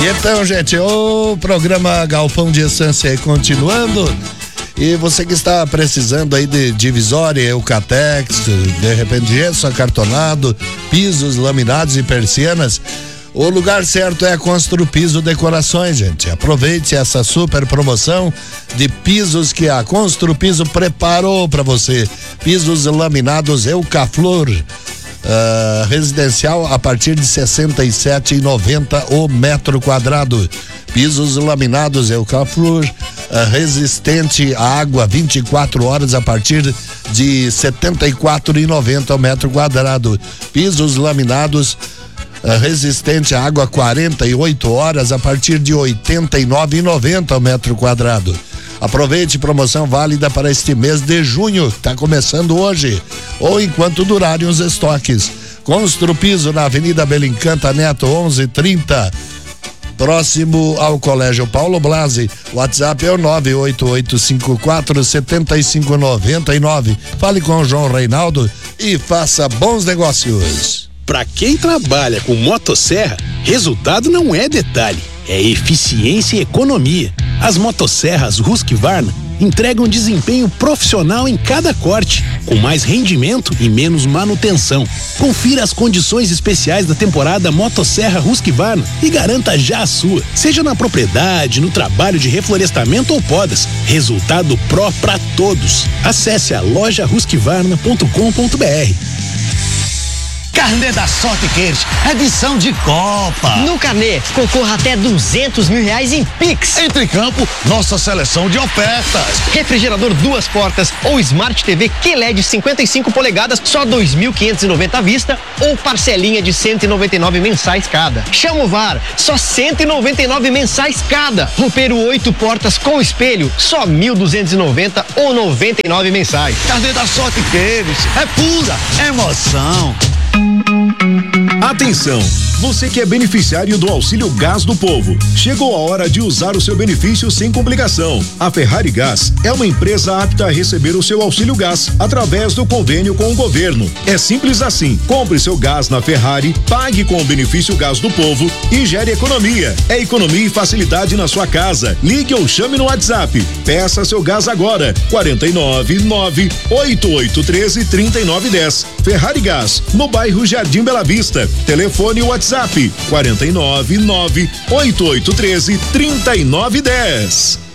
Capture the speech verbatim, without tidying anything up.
Então, gente, o programa Galpão de Essência aí continuando. E você que está precisando aí de divisória, Eucatex, de repente gesso acartonado, pisos laminados e persianas, o lugar certo é a Construpiso Decorações, gente. Aproveite essa super promoção de pisos que a Construpiso preparou para você. Pisos laminados Eucaflor. Uh, residencial a partir de sessenta e sete reais e noventa centavos o metro quadrado. Pisos laminados Eucaflor, uh, resistente à água vinte e quatro horas a partir de setenta e quatro reais e noventa centavos o metro quadrado. Pisos laminados uh, resistente à água quarenta e oito horas a partir de oitenta e nove reais e noventa centavos o metro quadrado. Aproveite, promoção válida para este mês de junho, está começando hoje, ou enquanto durarem os estoques. Construpiso na Avenida Belincanta Neto onze trinta, próximo ao Colégio Paulo Blasi. WhatsApp é o nove oito oito cinco quatro sete cinco nove nove. Fale com o João Reinaldo e faça bons negócios. Para quem trabalha com motosserra, resultado não é detalhe, é eficiência e economia. As motosserras Husqvarna entregam desempenho profissional em cada corte, com mais rendimento e menos manutenção. Confira as condições especiais da temporada Motosserra Husqvarna e garanta já a sua, seja na propriedade, no trabalho de reflorestamento ou podas. Resultado Pro para todos. Acesse a loja husqvarna ponto com ponto br. Carnê da Sorte Queiros, edição de Copa. No Carnê, concorra até duzentos mil reais em Pix. Entre em campo, nossa seleção de ofertas. Refrigerador duas portas ou Smart T V Q L E D cinquenta e cinco polegadas, só dois mil quinhentos e noventa à vista ou parcelinha de cento e noventa e nove mensais cada. Chama o V A R, só cento e noventa e nove mensais cada. Roupeiro oito portas com espelho, só mil duzentos e noventa ou noventa e nove mensais. Carnê da Sorte Queiros, é pura emoção. Atenção, você que é beneficiário do Auxílio Gás do Povo, chegou a hora de usar o seu benefício sem complicação. A Ferrari Gás é uma empresa apta a receber o seu Auxílio Gás através do convênio com o governo. É simples assim, compre seu gás na Ferrari, pague com o benefício Gás do Povo e gere economia. É economia e facilidade na sua casa. Ligue ou chame no WhatsApp. Peça seu gás agora, quarenta e nove, nove, oito oito um três, trinta e nove dez. Ferrari Gás, no bairro Jardim Bela Vista. Telefone e WhatsApp quarenta e nove, nove, oito oito um três, trinta e nove dez.